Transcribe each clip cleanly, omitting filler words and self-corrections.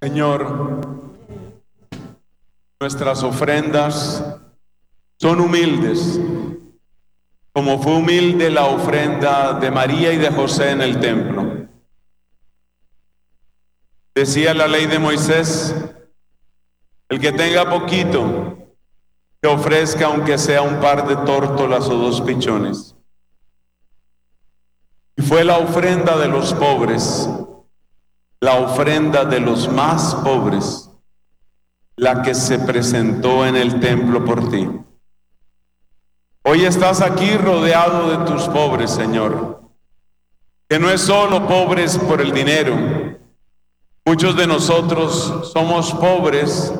Señor, nuestras ofrendas son humildes, como fue humilde la ofrenda de María y de José en el templo. Decía la ley de Moisés, el que tenga poquito, que ofrezca aunque sea un par de tórtolas o 2 pichones. Y fue la ofrenda de los pobres, la ofrenda de los más pobres, la que se presentó en el templo por ti. Hoy estás aquí rodeado de tus pobres, Señor, que no es solo pobres por el dinero. Muchos de nosotros somos pobres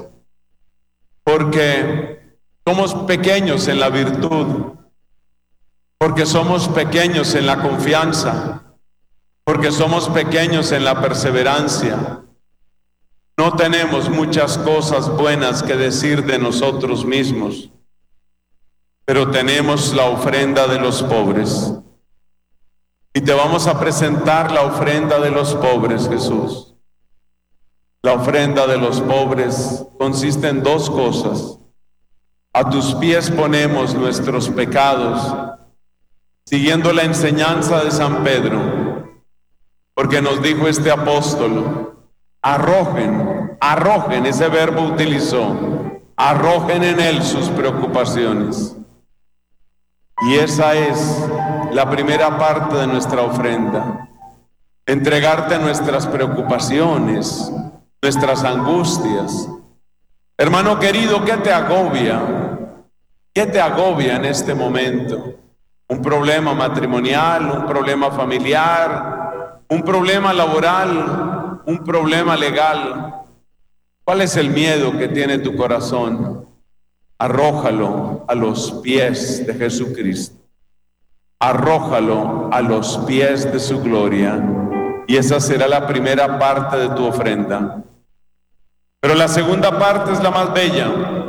porque somos pequeños en la virtud, porque somos pequeños en la confianza, porque somos pequeños en la perseverancia. No tenemos muchas cosas buenas que decir de nosotros mismos, pero tenemos la ofrenda de los pobres. Y te vamos a presentar la ofrenda de los pobres, Jesús. La ofrenda de los pobres consiste en 2 cosas. A tus pies ponemos nuestros pecados, siguiendo la enseñanza de San Pedro, porque nos dijo este apóstol, arrojen, ese verbo utilizó, arrojen en él sus preocupaciones. Y esa es la primera parte de nuestra ofrenda, entregarte nuestras preocupaciones, nuestras angustias. Hermano querido, ¿qué te agobia? ¿Qué te agobia en este momento? ¿Un problema matrimonial, un problema familiar, un problema laboral, un problema legal? ¿Cuál es el miedo que tiene tu corazón? Arrójalo a los pies de Jesucristo. Arrójalo a los pies de su gloria. Y esa será la primera parte de tu ofrenda. Pero la segunda parte es la más bella.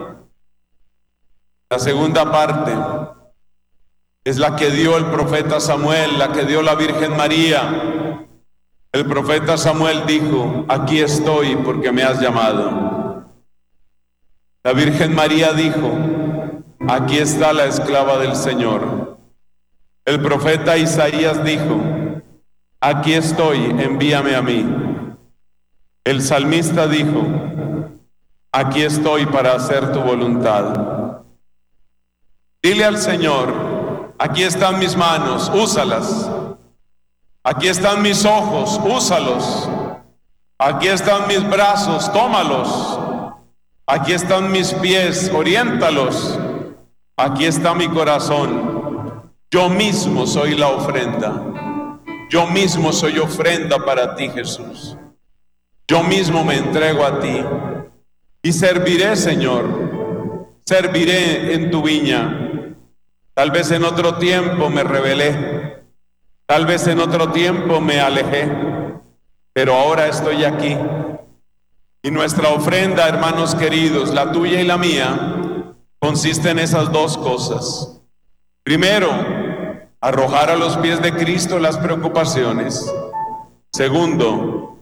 La segunda parte es la que dio el profeta Samuel, la que dio la Virgen María. El profeta Samuel dijo, aquí estoy porque me has llamado. La Virgen María dijo, aquí está la esclava del Señor. El profeta Isaías dijo, aquí estoy, envíame a mí. El salmista dijo, aquí estoy para hacer tu voluntad. Dile al Señor, aquí están mis manos, úsalas. Aquí están mis ojos, úsalos. Aquí están mis brazos, tómalos. Aquí están mis pies, oriéntalos. Aquí está mi corazón. Yo mismo soy la ofrenda. Yo mismo soy ofrenda para ti, Jesús. Yo mismo me entrego a ti. Y serviré, Señor. Serviré en tu viña. Tal vez en otro tiempo me rebelé. Tal vez en otro tiempo me alejé. Pero ahora estoy aquí. Y nuestra ofrenda, hermanos queridos, la tuya y la mía, consiste en esas 2 cosas. Primero, arrojar a los pies de Cristo las preocupaciones. Segundo,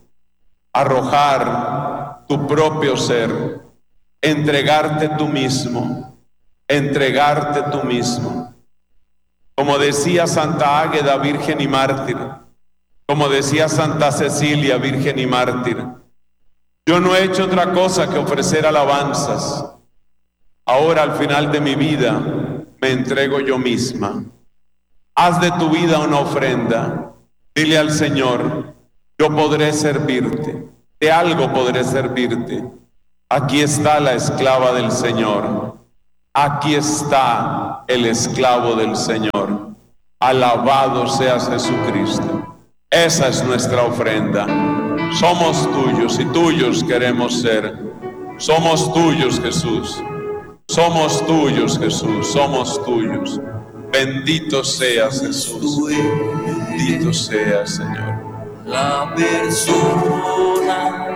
arrojar tu propio ser, entregarte tú mismo, entregarte tú mismo. Como decía Santa Águeda, virgen y mártir, como decía Santa Cecilia, virgen y mártir, yo no he hecho otra cosa que ofrecer alabanzas. Ahora al final de mi vida me entrego yo misma. Haz de tu vida una ofrenda. Dile al Señor, yo podré servirte, de algo podré servirte. Aquí está la esclava del Señor. Aquí está el esclavo del Señor. Alabado seas Jesucristo. Esa es nuestra ofrenda. Somos tuyos y tuyos queremos ser. Somos tuyos, Jesús. Somos tuyos, Jesús. Somos tuyos. Bendito seas, Jesús. Bendito seas, Señor. La persona